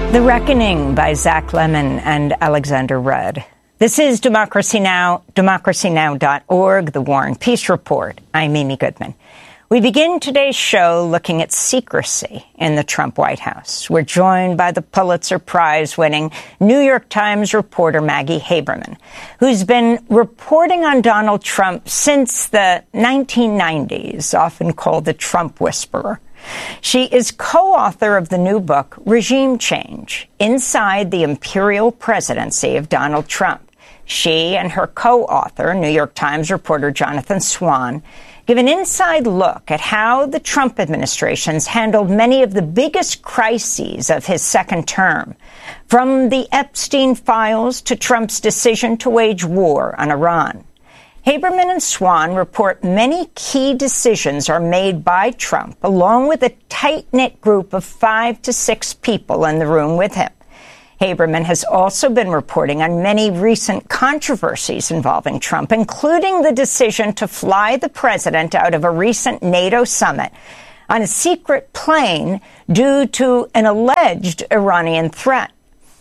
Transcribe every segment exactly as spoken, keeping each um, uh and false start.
The Reckoning by Zach Lemon and Alexander Rudd. This is Democracy Now!, democracy now dot org, The War and Peace Report. I'm Amy Goodman. We begin today's show looking at secrecy in the Trump White House. We're joined by the Pulitzer Prize-winning New York Times reporter Maggie Haberman, who's been reporting on Donald Trump since the nineteen nineties, often called the Trump Whisperer. She is co-author of the new book, Regime Change, Inside the Imperial Presidency of Donald Trump. She and her co-author, New York Times reporter Jonathan Swan, give an inside look at how the Trump administration's handled many of the biggest crises of his second term, from the Epstein files to Trump's decision to wage war on Iran. Haberman and Swan report many key decisions are made by Trump, along with a tight-knit group of five to six people in the room with him. Haberman has also been reporting on many recent controversies involving Trump, including the decision to fly the president out of a recent NATO summit on a secret plane due to an alleged Iranian threat.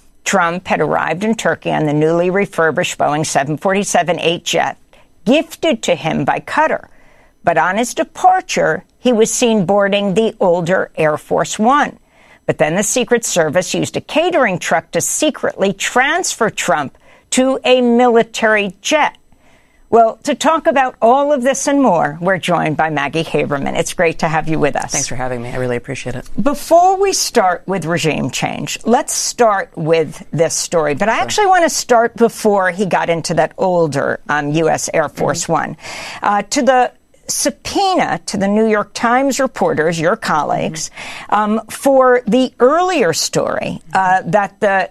Trump had arrived in Turkey on the newly refurbished Boeing seven forty-seven eight jet, gifted to him by Qatar. But on his departure, he was seen boarding the older Air Force One. But then the Secret Service used a catering truck to secretly transfer Trump to a military jet. Well, to talk about all of this and more, we're joined by Maggie Haberman. It's great to have you with us. Thanks for having me. I really appreciate it. Before we start with regime change, let's start with this story. But I sure. actually want to start before he got into that older um, U S Air Force mm-hmm. One. Uh, to the subpoena to the New York Times reporters, your colleagues, mm-hmm. um, for the earlier story uh, that the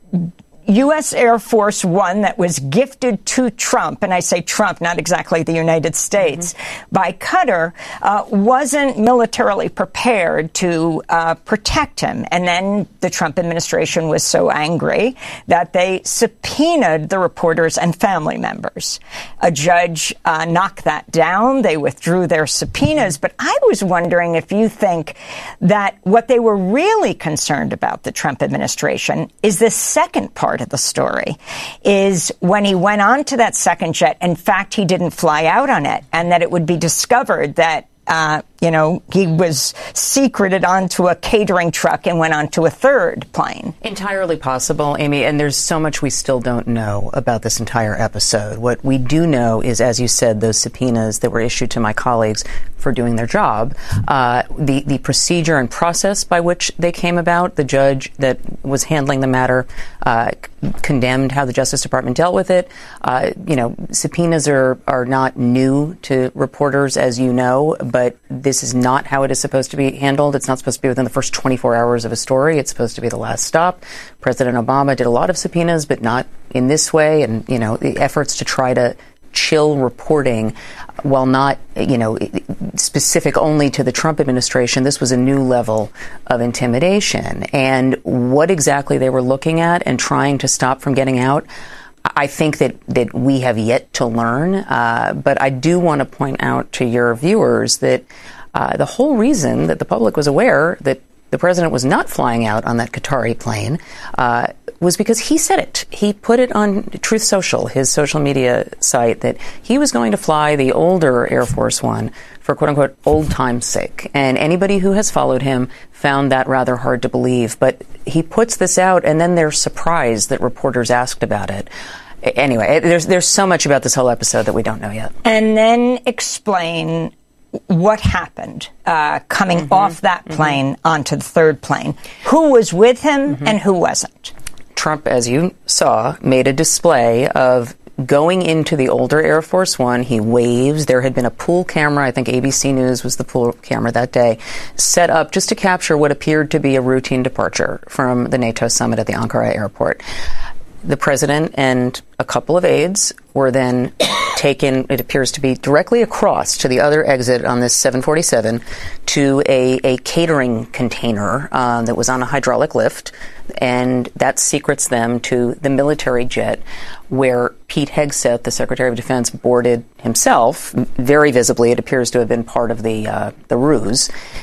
U S Air Force One that was gifted to Trump, and I say Trump, not exactly the United States, mm-hmm. by Qatar, uh, wasn't militarily prepared to uh, protect him. And then the Trump administration was so angry that they subpoenaed the reporters and family members. A judge uh, knocked that down. They withdrew their subpoenas. But I was wondering if you think that what they were really concerned about, the Trump administration, is the second part of the story, is when he went on to that second jet, in fact, he didn't fly out on it, and that it would be discovered that, uh, you know, he was secreted onto a catering truck and went onto a third plane. Entirely possible, Amy, and there's so much we still don't know about this entire episode. What we do know is, as you said, those subpoenas that were issued to my colleagues for doing their job, uh, the, the procedure and process by which they came about, the judge that was handling the matter uh, c- condemned how the Justice Department dealt with it. Uh, you know, subpoenas are, are not new to reporters, as you know, but this is not how it is supposed to be handled. It's not supposed to be within the first twenty-four hours of a story. It's supposed to be the last stop. President Obama did a lot of subpoenas, but not in this way. And, you know, the efforts to try to chill reporting, while not, you know, specific only to the Trump administration, this was a new level of intimidation. And what exactly they were looking at and trying to stop from getting out, I think that, that we have yet to learn. Uh, but I do want to point out to your viewers that uh, the whole reason that the public was aware that the president was not flying out on that Qatari plane uh, was because he said it. He put it on Truth Social, his social media site, that he was going to fly the older Air Force One for quote-unquote old time's sake. And anybody who has followed him found that rather hard to believe. But he puts this out, and then they're surprised that reporters asked about it. Anyway, there's there's so much about this whole episode that we don't know yet. And then explain what happened uh, coming mm-hmm. off that plane mm-hmm. onto the third plane. Who was with him mm-hmm. and who wasn't? Trump, as you saw, made a display of going into the older Air Force One. He waves. There had been a pool camera. I think A B C News was the pool camera that day, set up just to capture what appeared to be a routine departure from the NATO summit at the Ankara airport. The president and a couple of aides were then taken, it appears to be directly across to the other exit on this seven forty-seven, to a, a catering container uh, that was on a hydraulic lift, and that secrets them to the military jet where Pete Hegseth, the Secretary of Defense, boarded himself. Very visibly, it appears to have been part of the uh, the ruse.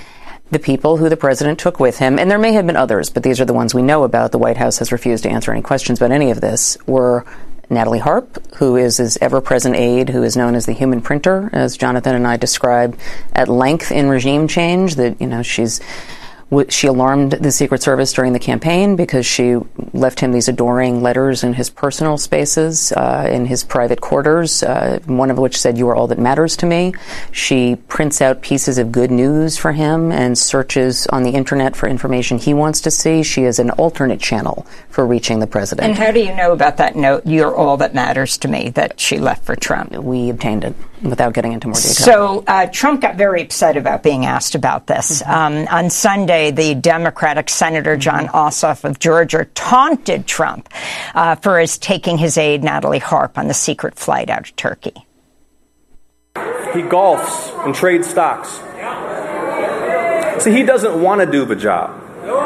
the people who the president took with him, and there may have been others, but these are the ones we know about. The White House has refused to answer any questions about any of this, were Natalie Harp, who is his ever-present aide, who is known as the human printer, as Jonathan and I described at length in Regime Change, that, you know, she's she alarmed the Secret Service during the campaign because she left him these adoring letters in his personal spaces, uh, in his private quarters, uh, one of which said, "You are all that matters to me." She prints out pieces of good news for him and searches on the internet for information he wants to see. She is an alternate channel for reaching the president. And how do you know about that note, "You're all that matters to me," that she left for Trump? We obtained it without getting into more detail. So uh, Trump got very upset about being asked about this. Mm-hmm. Um, on Sunday, the Democratic Senator Jon Ossoff of Georgia taunted Trump uh, for his taking his aide, Natalie Harp, on the secret flight out of Turkey. He golfs and trades stocks. See, he doesn't want to do the job.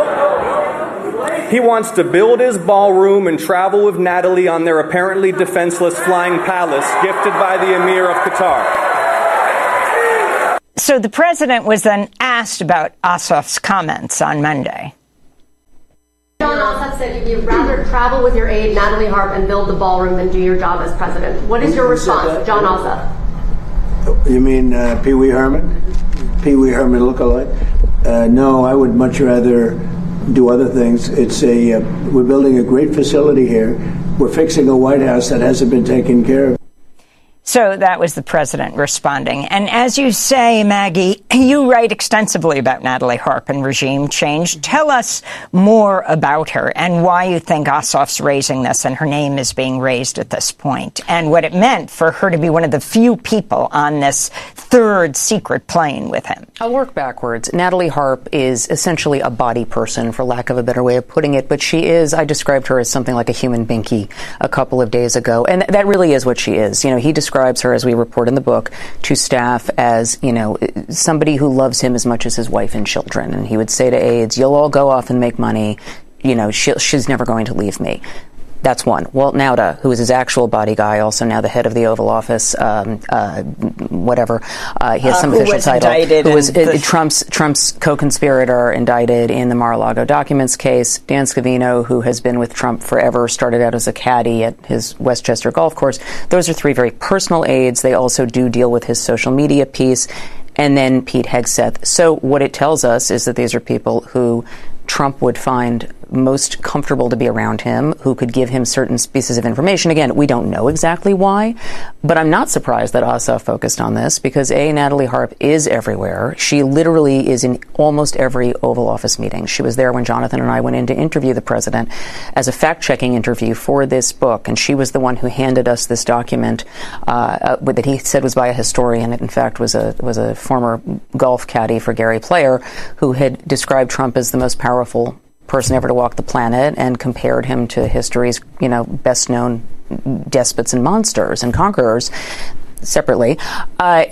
He wants to build his ballroom and travel with Natalie on their apparently defenseless flying palace gifted by the Emir of Qatar. So the president was then asked about Ossoff's comments on Monday. Jon Ossoff said you'd rather travel with your aide, Natalie Harp, and build the ballroom than do your job as president. What is your response, Jon Ossoff? You mean uh, Pee Wee Herman? Pee Wee Herman lookalike? Uh, no, I would much rather do other things. It's a uh, we're building a great facility here. We're fixing a White House that hasn't been taken care of. So that was the president responding. And as you say, Maggie, you write extensively about Natalie Harp and Regime Change. Tell us more about her and why you think Ossoff's raising this and her name is being raised at this point, and what it meant for her to be one of the few people on this third secret plane with him. I'll work backwards. Natalie Harp is essentially a body person, for lack of a better way of putting it, but she is, I described her as something like a human binky a couple of days ago, and that really is what she is. You know, he describes her, as we report in the book, to staff as, you know, somebody who loves him as much as his wife and children. And he would say to aides, "You'll all go off and make money. You know, she, she's never going to leave me." That's one. Walt Nauta, who is his actual body guy, also now the head of the Oval Office, um, uh, whatever. Uh, he has some uh, official title. Who was the- Trump's Trump's co-conspirator, indicted in the Mar-a-Lago documents case. Dan Scavino, who has been with Trump forever, started out as a caddy at his Westchester golf course. Those are three very personal aides. They also do deal with his social media piece. And then Pete Hegseth. So what it tells us is that these are people who Trump would find most comfortable to be around him, who could give him certain pieces of information. Again, we don't know exactly why, but I'm not surprised that Ossoff focused on this because, A, Natalie Harp is everywhere. She literally is in almost every Oval Office meeting. She was there when Jonathan and I went in to interview the president as a fact-checking interview for this book, and she was the one who handed us this document uh, uh, that he said was by a historian. It, in fact, was a was a former golf caddy for Gary Player who had described Trump as the most powerful person ever to walk the planet and compared him to history's, you know, best known despots and monsters and conquerors separately. Uh,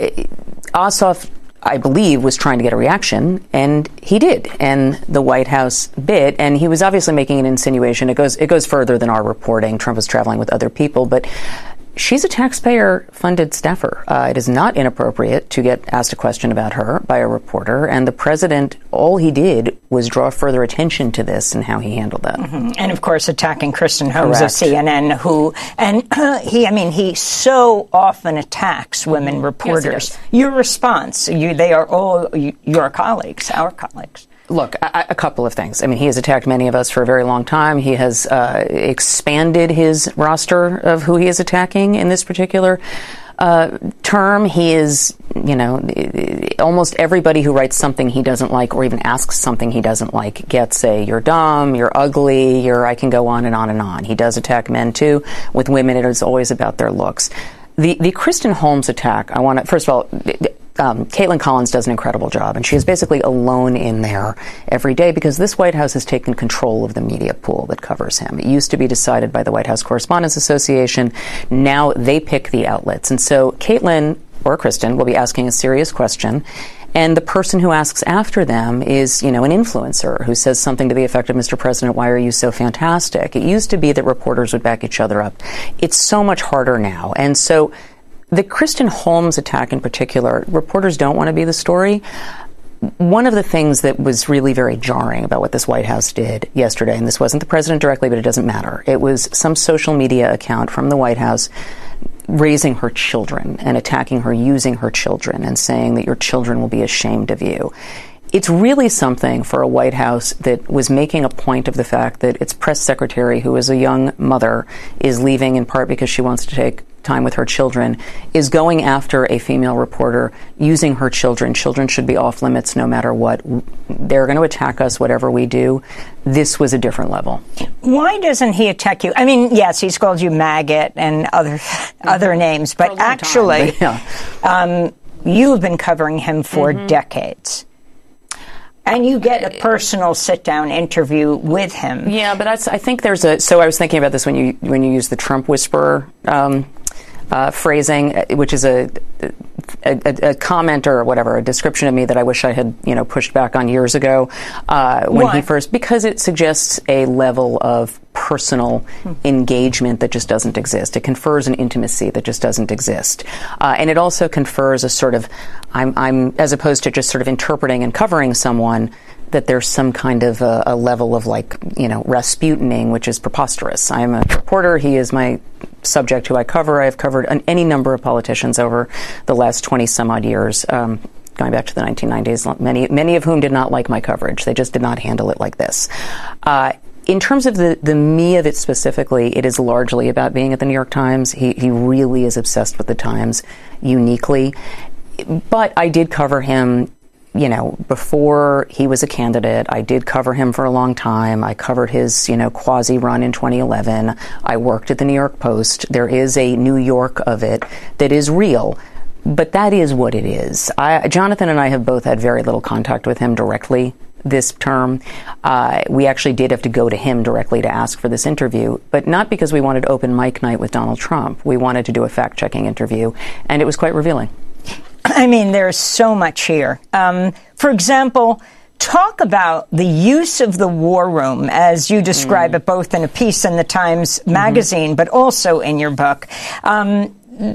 Ossoff, I believe, was trying to get a reaction, and he did, and the White House bit, and he was obviously making an insinuation. It goes it goes further than our reporting. Trump was traveling with other people, but she's a taxpayer-funded staffer. Uh, it is not inappropriate to get asked a question about her by a reporter, and the president, all he did was draw further attention to this and how he handled that. Mm-hmm. And, of course, attacking Kristen Holmes Correct. of C N N, who, and uh, he, I mean, he so often attacks women reporters. Yes, Your response, you, they are all you, your colleagues, our colleagues. Look, a, a couple of things. I mean, he has attacked many of us for a very long time. He has uh, expanded his roster of who he is attacking in this particular uh, term. He is, you know, almost everybody who writes something he doesn't like or even asks something he doesn't like gets a, "You're dumb, you're ugly, you're," I can go on and on and on. He does attack men, too. With women, it is always about their looks. The, the Kristen Holmes attack, I want to, first of all, Um, Caitlin Collins does an incredible job, and she is basically alone in there every day because this White House has taken control of the media pool that covers him. It used to be decided by the White House Correspondents Association. Now they pick the outlets. And so Caitlin or Kristen will be asking a serious question, and the person who asks after them is, you know, an influencer who says something to the effect of, "Mister President, why are you so fantastic?" It used to be that reporters would back each other up. It's so much harder now. And so the Kristen Holmes attack in particular, reporters don't want to be the story. one of the things that was really very jarring about what this White House did yesterday, and this wasn't the president directly, but it doesn't matter, it was some social media account from the White House raising her children and attacking her using her children and saying that your children will be ashamed of you. It's really something for a White House that was making a point of the fact that its press secretary, who is a young mother, is leaving in part because she wants to take time with her children, is going after a female reporter using her children. Children should be off limits no matter what. They're going to attack us, whatever we do. This was a different level. Why doesn't he attack you? I mean, yes, he's called you maggot and other mm-hmm. other names, but actually, time, but yeah. um, you have been covering him for mm-hmm. decades. And you get a personal sit-down interview with him. Yeah, but that's, I think there's a. So I was thinking about this when you when you use the Trump whisperer um, uh, phrasing, which is a, a a comment or whatever, a description of me that I wish I had you know pushed back on years ago uh, when Why? he first, because it suggests a level of personal hmm. engagement that just doesn't exist. It confers an intimacy that just doesn't exist, uh, and it also confers a sort of I'm I'm as opposed to just sort of interpreting and covering someone, that there's some kind of a, a level of like, you know, Rasputining, which is preposterous. I'm a reporter. He is my subject who I cover. I've covered an, any number of politicians over the last twenty some odd years, um, going back to the nineteen nineties, many, many of whom did not like my coverage. They just did not handle it like this. Uh, in terms of the, the me of it specifically, it is largely about being at the New York Times. He, he really is obsessed with the Times uniquely. But I did cover him, you know, before he was a candidate. I did cover him for a long time. I covered his, you know, quasi-run in twenty eleven. I worked at the New York Post. There is a New York of it that is real. But that is what it is. I, Jonathan and I have both had very little contact with him directly this term. Uh, we actually did have to go to him directly to ask for this interview, but not because we wanted open mic night with Donald Trump. We wanted to do a fact-checking interview, and it was quite revealing. I mean, there's so much here. Um, for example, talk about the use of the war room, as you describe mm. it both in a piece in the Times Magazine, mm-hmm. but also in your book. Um,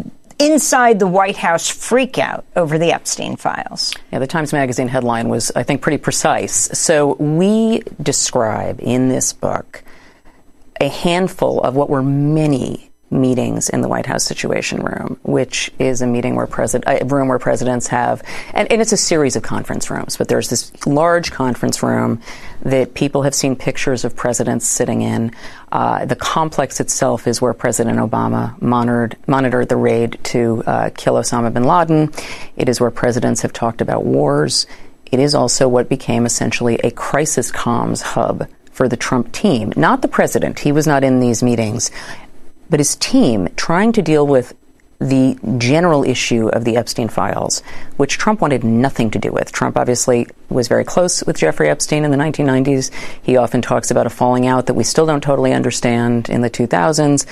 inside the White House freakout over the Epstein files. Yeah, the Times Magazine headline was, I think, pretty precise. So we describe in this book a handful of what were many meetings in the White House Situation Room, which is a meeting where president, a room where presidents have, and, and it's a series of conference rooms, but there's this large conference room that people have seen pictures of presidents sitting in. Uh, the complex itself is where President Obama monitored, monitored the raid to uh, kill Osama bin Laden. It is where presidents have talked about wars. It is also what became essentially a crisis comms hub for the Trump team. Not the president. He was not in these meetings. But his team trying to deal with the general issue of the Epstein files, which Trump wanted nothing to do with. Trump obviously was very close with Jeffrey Epstein in the nineteen nineties. He often talks about a falling out that we still don't totally understand in the two thousands.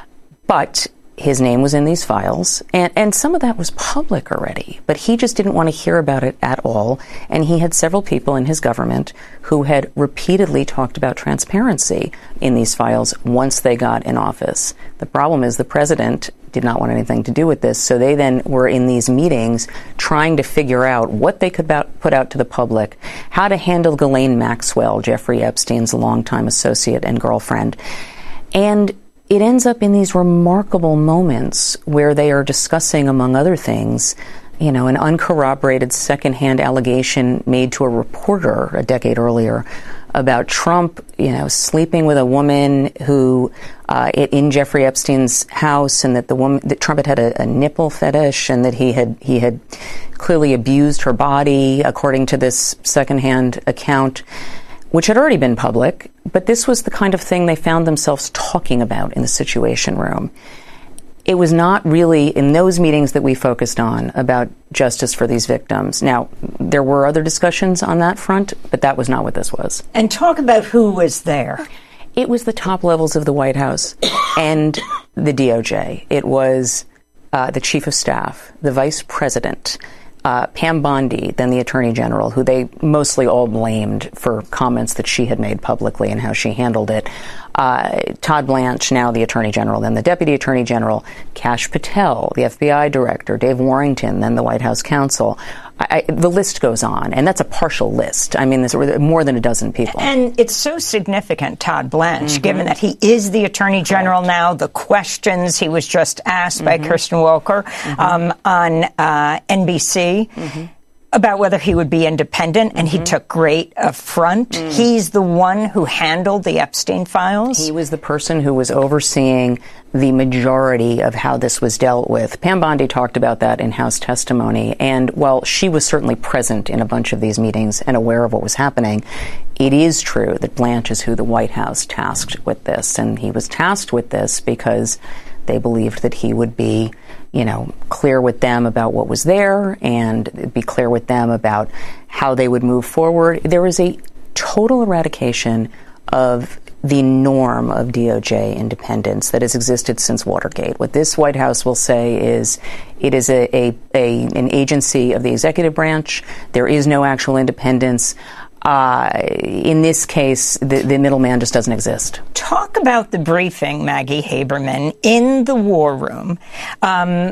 But his name was in these files, and, and some of that was public already, but he just didn't want to hear about it at all. And he had several people in his government who had repeatedly talked about transparency in these files once they got in office. The problem is the president did not want anything to do with this, so they then were in these meetings trying to figure out what they could about, put out to the public, how to handle Ghislaine Maxwell, Jeffrey Epstein's longtime associate and girlfriend. And it ends up in these remarkable moments where they are discussing, among other things, you know, an uncorroborated secondhand allegation made to a reporter a decade earlier about Trump, you know, sleeping with a woman who, uh, in Jeffrey Epstein's house, and that the woman, that Trump had had a, a nipple fetish, and that he had he had clearly abused her body, according to this secondhand account, which had already been public. But this was the kind of thing they found themselves talking about in the Situation Room. It was not really in those meetings that we focused on about justice for these victims. Now, there were other discussions on that front, but that was not what this was. And talk about who was there. It was the top levels of the White House and the D O J. It was uh, the chief of staff, the vice president, Uh, Pam Bondi, then the Attorney General, who they mostly all blamed for comments that she had made publicly and how she handled it. Uh, Todd Blanche, now the Attorney General, then the Deputy Attorney General. Kash Patel, the F B I Director. Dave Warrington, then the White House counsel. I, the list goes on, and that's a partial list. I mean, there's more than a dozen people. And it's so significant, Todd Blanche, mm-hmm. given that he is the Attorney General Correct. Now, the questions he was just asked mm-hmm. by Kirsten Walker mm-hmm. um, on uh, N B C. Mm-hmm. about whether he would be independent, and mm-hmm. he took great affront. Mm. He's the one who handled the Epstein files. He was the person who was overseeing the majority of how this was dealt with. Pam Bondi talked about that in House testimony, and while she was certainly present in a bunch of these meetings and aware of what was happening, it is true that Blanche is who the White House tasked with this, and he was tasked with this because they believed that he would be, you know, clear with them about what was there and be clear with them about how they would move forward. There was a total eradication of the norm of D O J independence that has existed since Watergate. What this White House will say is it is a, a, a an agency of the executive branch. There is no actual independence. Uh, in this case, the, the middleman just doesn't exist. Talk about the briefing, Maggie Haberman, in the war room um,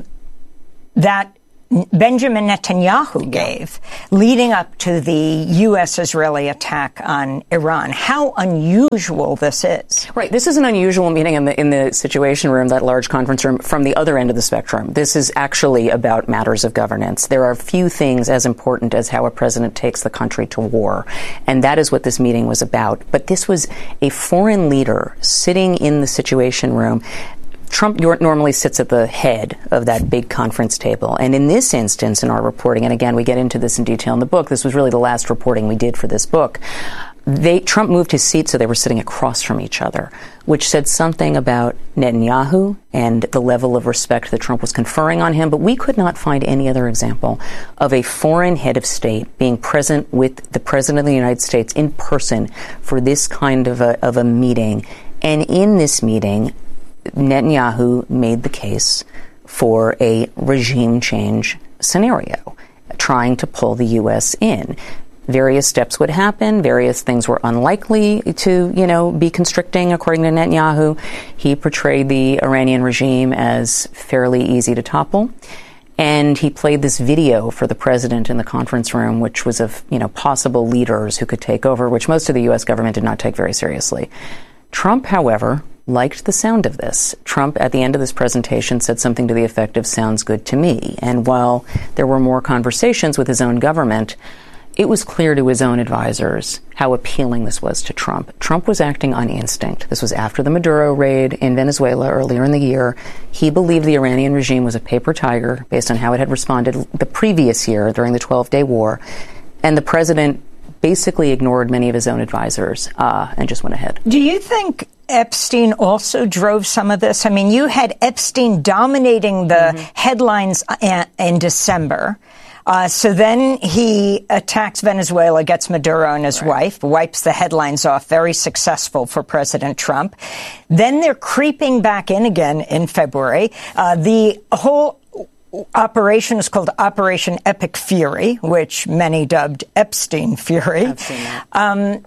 that Benjamin Netanyahu gave leading up to the U S-Israeli attack on Iran. How unusual this is. Right. This is an unusual meeting in the in the Situation Room, that large conference room, from the other end of the spectrum. This is actually about matters of governance. There are few things as important as how a president takes the country to war, and that is what this meeting was about. But this was a foreign leader sitting in the Situation Room. Trump normally sits at the head of that big conference table. And in this instance, in our reporting, and again, we get into this in detail in the book, this was really the last reporting we did for this book, they, Trump moved his seat so they were sitting across from each other, which said something about Netanyahu and the level of respect that Trump was conferring on him. But we could not find any other example of a foreign head of state being present with the President of the United States in person for this kind of a, of a meeting. And in this meeting, Netanyahu made the case for a regime change scenario, trying to pull the U S in. Various steps would happen. Various things were unlikely to, you know, be constricting, according to Netanyahu. He portrayed the Iranian regime as fairly easy to topple. And he played this video for the president in the conference room, which was of, you know, possible leaders who could take over, which most of the U S government did not take very seriously. Trump, however, liked the sound of this. Trump, at the end of this presentation, said something to the effect of, "Sounds good to me." And while there were more conversations with his own government, it was clear to his own advisors how appealing this was to Trump. Trump was acting on instinct. This was after the Maduro raid in Venezuela earlier in the year. He believed the Iranian regime was a paper tiger based on how it had responded the previous year during the twelve-day war. And the president basically ignored many of his own advisors uh, and just went ahead. Do you think Epstein also drove some of this? I mean, you had Epstein dominating the mm-hmm. headlines in December. Uh, so then he attacks Venezuela, gets Maduro and his right. wife, wipes the headlines off. Very successful for President Trump. Then they're creeping back in again in February. Uh, the whole operation is called Operation Epic Fury, which many dubbed Epstein Fury. I've seen that. Um,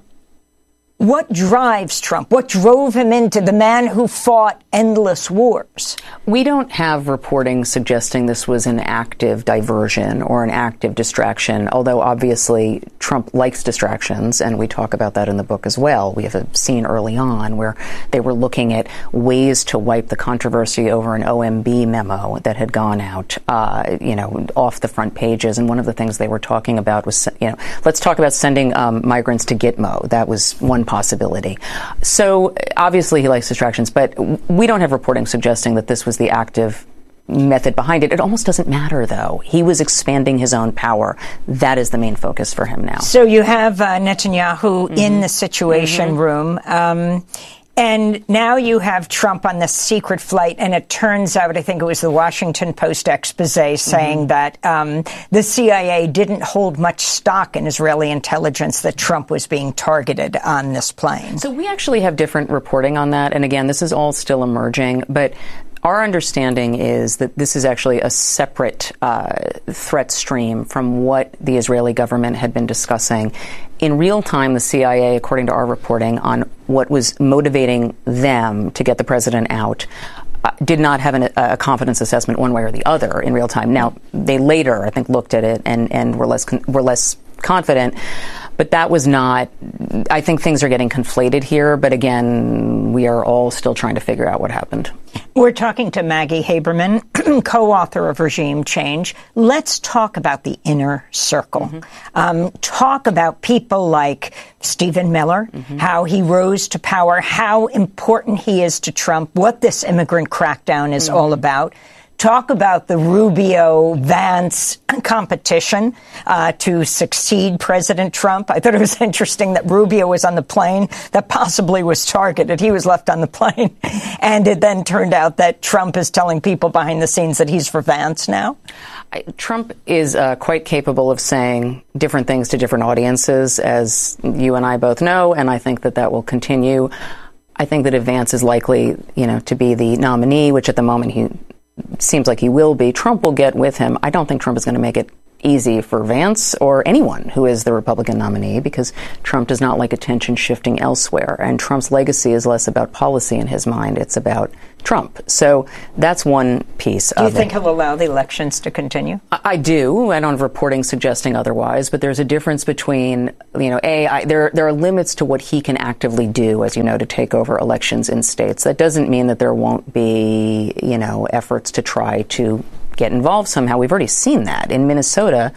What drives Trump? What drove him into the man who fought endless wars? We don't have reporting suggesting this was an active diversion or an active distraction, although obviously Trump likes distractions, and we talk about that in the book as well. We have a scene early on where they were looking at ways to wipe the controversy over an O M B memo that had gone out, uh, you know, off the front pages. And one of the things they were talking about was, you know, let's talk about sending um, migrants to Gitmo. That was one possibility. So obviously he likes distractions, but we don't have reporting suggesting that this was the active method behind it. It almost doesn't matter, though. He was expanding his own power. That is the main focus for him now. So you have uh, Netanyahu mm-hmm. in the Situation mm-hmm. Room. Um, And now you have Trump on this secret flight, and it turns out, I think it was the Washington Post expose saying mm-hmm. that um, the C I A didn't hold much stock in Israeli intelligence that Trump was being targeted on this plane. So we actually have different reporting on that. And again, this is all still emerging, but our understanding is that this is actually a separate uh, threat stream from what the Israeli government had been discussing. In real time, the C I A, according to our reporting on what was motivating them to get the president out, uh, did not have an, a confidence assessment one way or the other in real time. Now, they later, I think, looked at it and, and were less con- were less confident. But that was not, I think things are getting conflated here. But again, we are all still trying to figure out what happened. We're talking to Maggie Haberman, co-author of Regime Change. Let's talk about the inner circle. Mm-hmm. Um, talk about people like Stephen Miller, mm-hmm. how he rose to power, how important he is to Trump, what this immigrant crackdown is mm-hmm. all about. Talk about the Rubio-Vance competition uh, to succeed President Trump. I thought it was interesting that Rubio was on the plane that possibly was targeted. He was left on the plane. And it then turned out that Trump is telling people behind the scenes that he's for Vance now. I, Trump is uh, quite capable of saying different things to different audiences, as you and I both know, and I think that that will continue. I think that if Vance is likely, you know, to be the nominee, which at the moment he seems like he will be, Trump will get with him. I don't think Trump is going to make it easy for Vance or anyone who is the Republican nominee, because Trump does not like attention shifting elsewhere. And Trump's legacy is less about policy in his mind. It's about Trump. So that's one piece of it. Do you think he'll allow the elections to continue? I, I do. I don't have reporting suggesting otherwise, but there's a difference between, you know, A, I, there, there are limits to what he can actively do, as you know, to take over elections in states. That doesn't mean that there won't be, you know, efforts to try to get involved somehow. We've already seen that in Minnesota,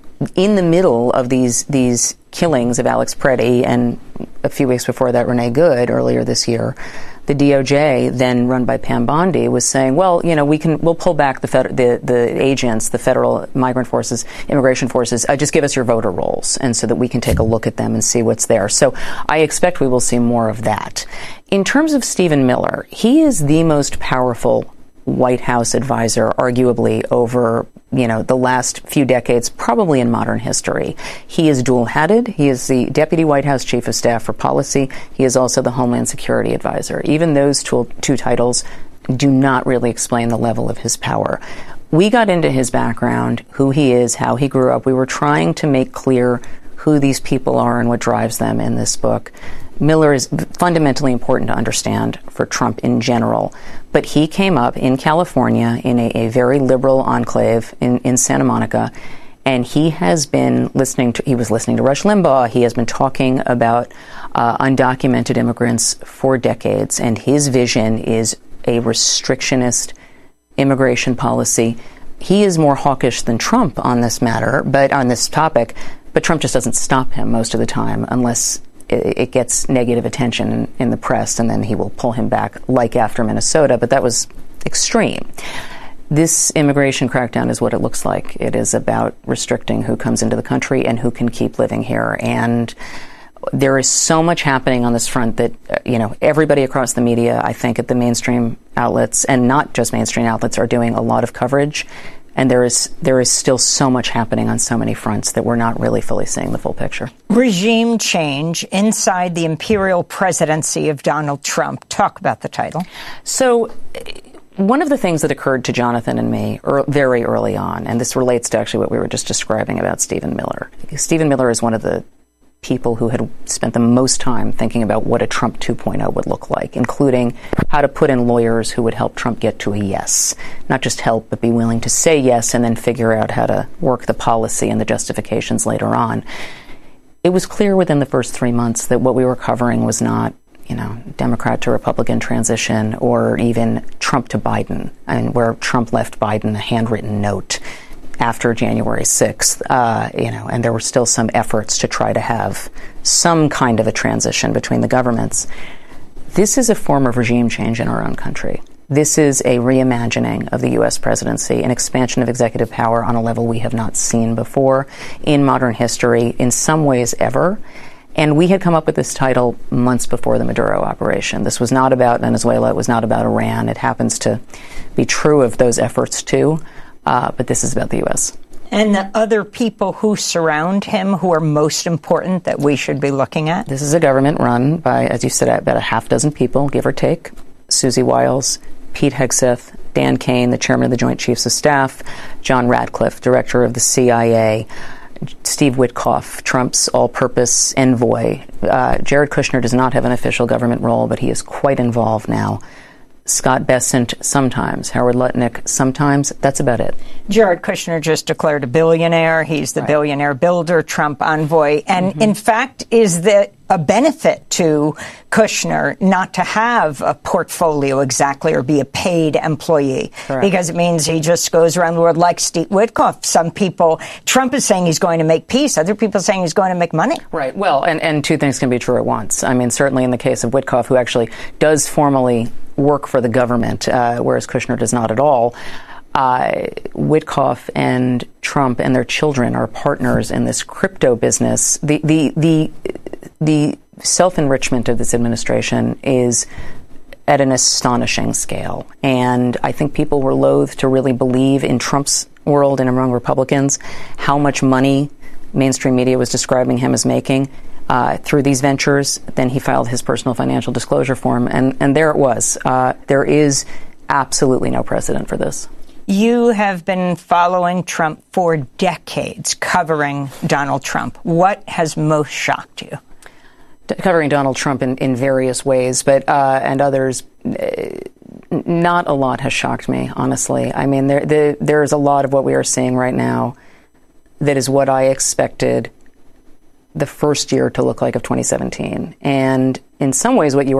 in the middle of these these killings of Alex Preddy, and a few weeks before that, Renee Good, earlier this year. The D O J, then run by Pam Bondi, was saying, well, you know, we can, we'll pull back the fed, the, the agents, the federal migrant forces, immigration forces, uh, just give us your voter rolls, and so that we can take a look at them and see what's there. So I expect we will see more of that. In terms of Stephen Miller, he is the most powerful White House advisor, arguably, over, you know, the last few decades, probably in modern history. He is dual-hatted. He is the Deputy White House Chief of Staff for Policy. He is also the Homeland Security Advisor. Even those two, two titles do not really explain the level of his power. We got into his background, who he is, how he grew up. We were trying to make clear who these people are and what drives them in this book. Miller is fundamentally important to understand for Trump in general, but he came up in California in a, a very liberal enclave in, in Santa Monica, and he has been listening to, he was listening to Rush Limbaugh, he has been talking about uh, undocumented immigrants for decades, and his vision is a restrictionist immigration policy. He is more hawkish than Trump on this matter, but on this topic, but Trump just doesn't stop him most of the time unless it gets negative attention in, in the press, and then he will pull him back, like after Minnesota. But that was extreme. This immigration crackdown is what it looks like. It is about restricting who comes into the country and who can keep living here. And there is so much happening on this front that, uh, you know, everybody across the media, I think, at the mainstream outlets, and not just mainstream outlets, are doing a lot of coverage. And there is there is still so much happening on so many fronts that we're not really fully seeing the full picture. Regime change inside the imperial presidency of Donald Trump. Talk about the title. So one of the things that occurred to Jonathan and me er, very early on, and this relates to actually what we were just describing about Stephen Miller. Stephen Miller is one of the people who had spent the most time thinking about what a Trump two point oh would look like, including how to put in lawyers who would help Trump get to a yes. Not just help, but be willing to say yes and then figure out how to work the policy and the justifications later on. It was clear within the first three months that what we were covering was not, you know, Democrat to Republican transition, or even Trump to Biden, and where Trump left Biden a handwritten note after January sixth, uh, you know, and there were still some efforts to try to have some kind of a transition between the governments. This is a form of regime change in our own country. This is a reimagining of the U S presidency, an expansion of executive power on a level we have not seen before in modern history, in some ways ever. And we had come up with this title months before the Maduro operation. This was not about Venezuela. It was not about Iran. It happens to be true of those efforts, too. Uh, but this is about the U S. And the other people who surround him who are most important that we should be looking at? This is a government run by, as you said, about a half dozen people, give or take. Susie Wiles, Pete Hegseth, Dan Kane, the chairman of the Joint Chiefs of Staff, John Ratcliffe, director of the C I A, Steve Witkoff, Trump's all-purpose envoy. Uh, Jared Kushner does not have an official government role, but he is quite involved now. Scott Bessent sometimes, Howard Lutnick sometimes. That's about it. Jared Kushner just declared a billionaire. He's the right. billionaire builder, Trump envoy. And mm-hmm. in fact, is that a benefit to Kushner not to have a portfolio exactly or be a paid employee? Correct. Because it means he just goes around the world like Steve Witkoff. Some people, Trump is saying he's going to make peace. Other people are saying he's going to make money. Right. Well, and, and two things can be true at once. I mean, certainly in the case of Witkoff, who actually does formally work for the government, uh, whereas Kushner does not at all. Uh, Witkoff and Trump and their children are partners in this crypto business. The the the the self-enrichment of this administration is at an astonishing scale, and I think people were loath to really believe in Trump's world and among Republicans how much money mainstream media was describing him as making uh, through these ventures. Then he filed his personal financial disclosure form, and and there it was. Uh, there is absolutely no precedent for this. You have been following Trump for decades, covering Donald Trump. What has most shocked you? Covering Donald Trump in, in various ways, but uh, and others, uh, not a lot has shocked me, honestly. I mean, there the, there's a lot of what we are seeing right now that is what I expected the first year to look like of twenty seventeen. And in some ways, what you